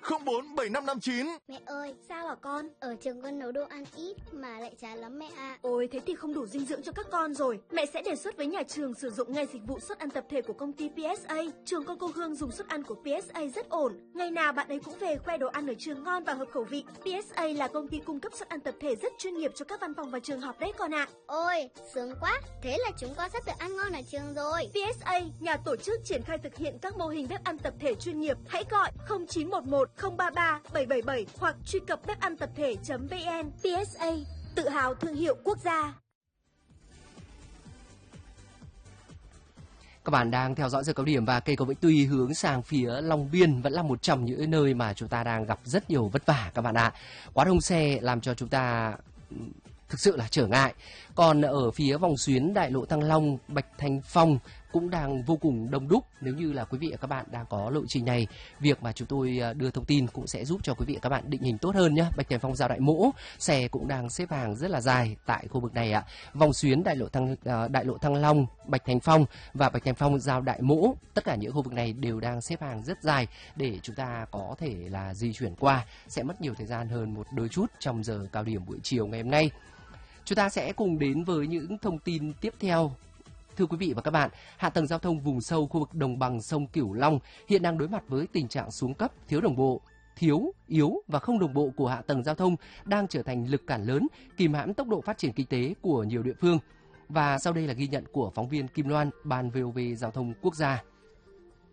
047559. Mẹ ơi, sao hả con? Ở trường con nấu đồ ăn ít mà lại chán lắm mẹ ạ. Ôi, thế thì không đủ dinh dưỡng cho các con rồi. Mẹ sẽ đề xuất với nhà trường sử dụng ngay dịch vụ suất ăn tập thể của công ty PSA. Trường con cô Hương dùng suất ăn của PSA rất ổn. Ngày nào bạn ấy cũng về khoe đồ ăn ở trường ngon và hợp khẩu vị. PSA là công ty cung cấp suất ăn tập thể rất chuyên nghiệp cho các văn phòng và trường học đấy con ạ. Ôi, sướng quá. Thế là chúng con sắp được ăn ngon ở trường rồi. PSA, nhà tổ chức triển khai thực hiện các mô hình bếp ăn tập thể chuyên nghiệp. Hãy gọi 0911 033 777 hoặc truy cập bếp-ăn-tập-thể.vn. PSA, tự hào thương hiệu quốc gia. Các bạn đang theo dõi giờ cao điểm và cây cầu Vĩnh Tuy hướng sang phía Long Biên vẫn là một trong những nơi mà chúng ta đang gặp rất nhiều vất vả các bạn ạ. Quá đông xe làm cho chúng ta thực sự là trở ngại. Còn ở phía vòng xuyến đại lộ Thăng Long, Bạch Thành Phong cũng đang vô cùng đông đúc. Nếu như là quý vị và các bạn đang có lộ trình này, việc mà chúng tôi đưa thông tin cũng sẽ giúp cho quý vị và các bạn định hình tốt hơn nhé. Bạch Thành Phong giao Đại Mỗ, xe cũng đang xếp hàng rất là dài tại khu vực này ạ. Vòng xuyến đại lộ Thăng Long, Bạch Thành Phong và Bạch Thành Phong giao Đại Mỗ, tất cả những khu vực này đều đang xếp hàng rất dài để chúng ta có thể là di chuyển qua. Sẽ mất nhiều thời gian hơn một đôi chút trong giờ cao điểm buổi chiều ngày hôm nay. Chúng ta sẽ cùng đến với những thông tin tiếp theo. Thưa quý vị và các bạn, hạ tầng giao thông vùng sâu khu vực đồng bằng sông Cửu Long hiện đang đối mặt với tình trạng xuống cấp, thiếu đồng bộ, yếu và không đồng bộ của hạ tầng giao thông đang trở thành lực cản lớn, kìm hãm tốc độ phát triển kinh tế của nhiều địa phương. Và sau đây là ghi nhận của phóng viên Kim Loan, Ban VOV Giao thông Quốc gia.